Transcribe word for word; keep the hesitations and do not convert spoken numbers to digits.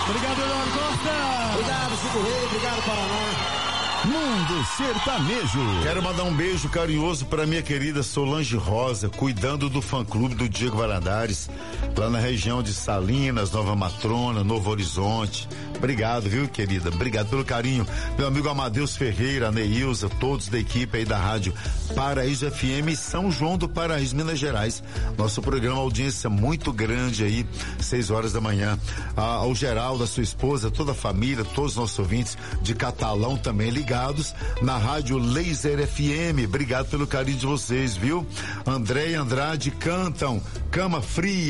Obrigado, Eduardo Costa. Obrigado, Chico Rei. Obrigado, Paraná. Mundo Sertanejo. Quero mandar um beijo carinhoso para minha querida Solange Rosa, cuidando do fã-clube do Diego Valadares, lá na região de Salinas, Nova Matrona, Novo Horizonte. Obrigado, viu, querida? Obrigado pelo carinho. Meu amigo Amadeus Ferreira, a Neilza, todos da equipe aí da rádio Paraíso F M, São João do Paraíso, Minas Gerais. Nosso programa, audiência muito grande aí, seis horas da manhã. Ah, ao Geraldo, a sua esposa, toda a família, todos os nossos ouvintes de Catalão também ligados na rádio Laser F M. Obrigado pelo carinho de vocês, viu? André e Andrade cantam Cama Fria.